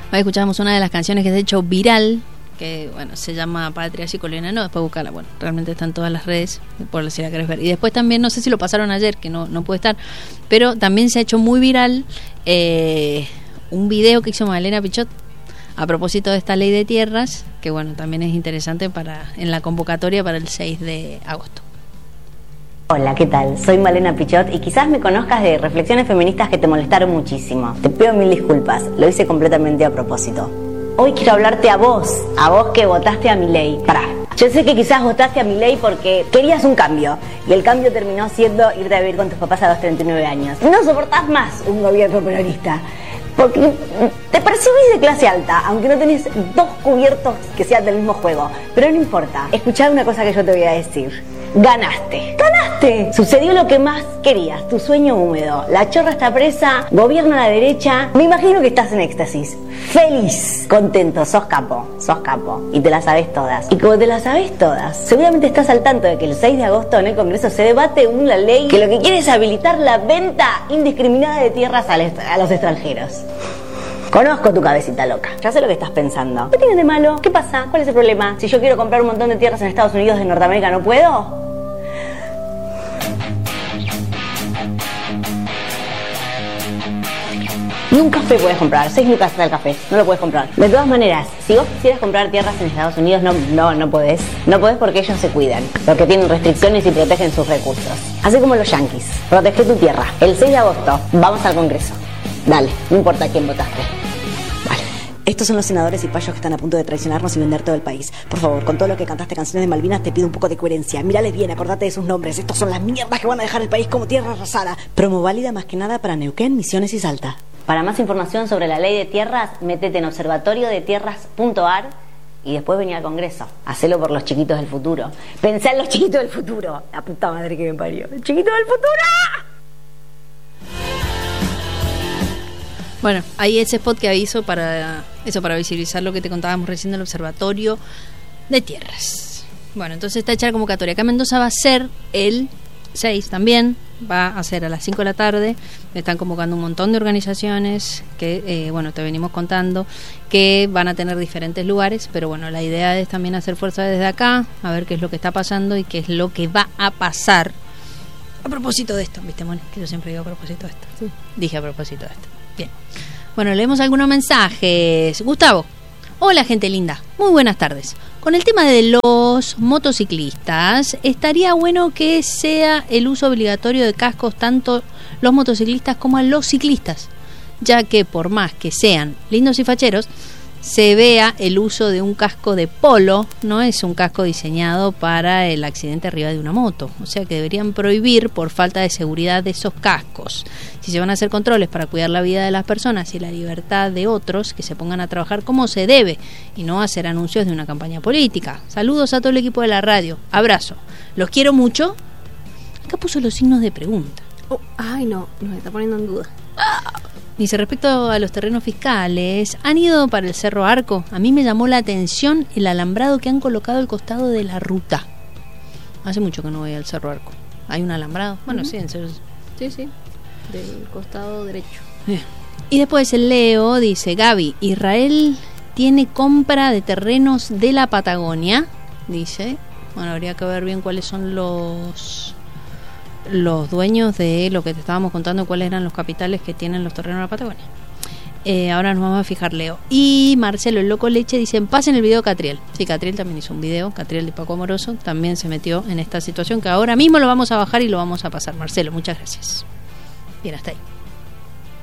Ahí escuchamos una de las canciones que se ha hecho viral, que bueno, se llama Patria Chicolina, no, después buscarla, bueno, realmente está en todas las redes, por si la querés ver. Y después también, no sé si lo pasaron ayer, que no puede estar, pero también se ha hecho muy viral un video que hizo Malena Pichot a propósito de esta ley de tierras, que bueno, también es interesante en la convocatoria para el 6 de agosto. Hola, ¿qué tal? Soy Malena Pichot y quizás me conozcas de reflexiones feministas que te molestaron muchísimo. Te pido mil disculpas, lo hice completamente a propósito. Hoy quiero hablarte a vos que votaste a Milei. Pará, yo sé que quizás votaste a Milei porque querías un cambio y el cambio terminó siendo irte a vivir con tus papás a los 39 años. No soportás más un gobierno peronista porque te percibís de clase alta, aunque no tenés dos cubiertos que sean del mismo juego. Pero no importa, escuchá una cosa que yo te voy a decir. Ganaste. Sucedió lo que más querías, tu sueño húmedo. La chorra está presa, gobierna la derecha. Me imagino que estás en éxtasis. Feliz, contento, sos capo. Y te las sabés todas. Y como te las sabés todas, seguramente estás al tanto de que el 6 de agosto en el Congreso se debate una ley que lo que quiere es habilitar la venta indiscriminada de tierras a los extranjeros. Conozco tu cabecita loca, ya sé lo que estás pensando. ¿Qué tiene de malo? ¿Qué pasa? ¿Cuál es el problema? Si yo quiero comprar un montón de tierras en Estados Unidos de Norteamérica, ¿no puedo? Un café puedes comprar, 6 lucas está el café, no lo puedes comprar. De todas maneras, si vos quisieras comprar tierras en Estados Unidos, no podés. No podés porque ellos se cuidan, porque tienen restricciones y protegen sus recursos. Así como los yanquis, protege tu tierra. El 6 de agosto, vamos al Congreso. Dale, no importa quién votaste. Vale. Estos son los senadores y payos que están a punto de traicionarnos y vender todo el país. Por favor, con todo lo que cantaste canciones de Malvinas, te pido un poco de coherencia. Mírales bien, acordate de sus nombres. Estos son las mierdas que van a dejar el país como tierra arrasada. Promo válida más que nada para Neuquén, Misiones y Salta. Para más información sobre la ley de tierras, métete en observatoriodetierras.ar y después vení al Congreso. Hacelo por los chiquitos del futuro. Pensá en los chiquitos del futuro. La puta madre que me parió. ¡Chiquitos del futuro! Bueno, ahí ese spot que hizo para visibilizar lo que te contábamos recién del Observatorio de Tierras. Bueno, entonces está hecha la convocatoria. Acá en Mendoza va a ser el 6 también, va a ser a las 5 de la tarde. Están convocando un montón de organizaciones que, te venimos contando, que van a tener diferentes lugares, pero bueno, la idea es también hacer fuerza desde acá, a ver qué es lo que está pasando y qué es lo que va a pasar. A propósito de esto, ¿viste, Moni? Que yo siempre digo a propósito de esto. Sí. Dije a propósito de esto. Bien. Bueno, leemos algunos mensajes. Gustavo. Hola, gente linda. Muy buenas tardes. Con el tema de los motociclistas, estaría bueno que sea el uso obligatorio de cascos tanto los motociclistas como a los ciclistas, ya que por más que sean lindos y facheros, se vea el uso de un casco de polo, no es un casco diseñado para el accidente arriba de una moto, o sea que deberían prohibir por falta de seguridad de esos cascos. Si se van a hacer controles para cuidar la vida de las personas y la libertad de otros, que se pongan a trabajar como se debe y no hacer anuncios de una campaña política. Saludos a todo el equipo de la radio, abrazo, los quiero mucho. Acá puso los signos de pregunta. Ay no, nos está poniendo en duda. Dice, respecto a los terrenos fiscales, ¿han ido para el Cerro Arco? A mí me llamó la atención el alambrado que han colocado al costado de la ruta. Hace mucho que no voy al Cerro Arco. ¿Hay un alambrado? Bueno, sí, en Cerro. Sí, del costado derecho. Bien. Y después el Leo dice, Gaby, Israel tiene compra de terrenos de la Patagonia. Dice, bueno, habría que ver bien cuáles son los dueños de lo que te estábamos contando, cuáles eran los capitales que tienen los terrenos de la Patagonia. Ahora nos vamos a fijar, Leo. Y Marcelo, el Loco Leche, dicen, pasen el video Catriel. Sí, Catriel también hizo un video, Catriel de Paco Amoroso, también se metió en esta situación que ahora mismo lo vamos a bajar y lo vamos a pasar. Marcelo, muchas gracias. Bien, hasta ahí.